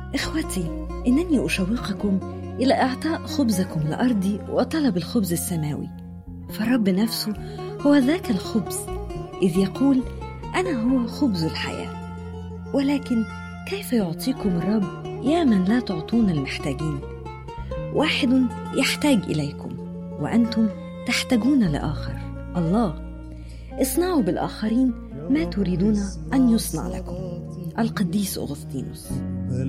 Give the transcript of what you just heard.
إخوتي، إنني أشوقكم إلى إعطاء خبزكم الأرضي وطلب الخبز السماوي، فالرب نفسه هو ذاك الخبز، إذ يقول: أنا هو خبز الحياة. ولكن كيف يعطيكم الرب يا من لا تعطون المحتاجين؟ واحد يحتاج إليكم وأنتم تحتاجون لآخر. الله: اصنعوا بالآخرين ما تريدون أن يصنع لكم. القديس أغسطينوس.